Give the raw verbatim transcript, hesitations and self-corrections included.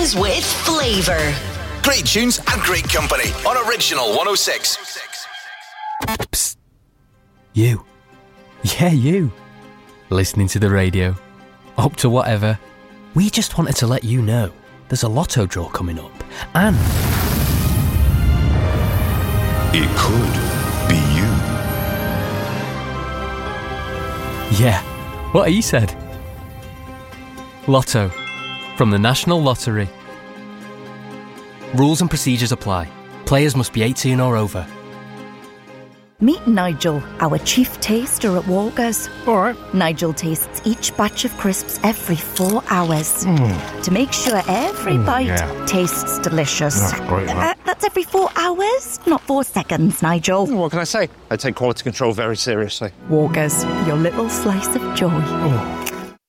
Mornings with flavour. Great tunes and great company on Original one oh six. Psst. You. Yeah, you. Listening to the radio. Up to whatever. We just wanted to let you know there's a lotto draw coming up. And it could be you. Yeah, what he said. Lotto. From the National Lottery. Rules and procedures apply. Players must be eighteen or over. Meet Nigel, our chief taster at Walker's. All right. Nigel tastes each batch of crisps every four hours Mm. to make sure every Mm, bite yeah. tastes delicious. That's great, Uh, that. that's every four hours, not four seconds, Nigel. What can I say? I take quality control very seriously. Walker's, your little slice of joy. Oh.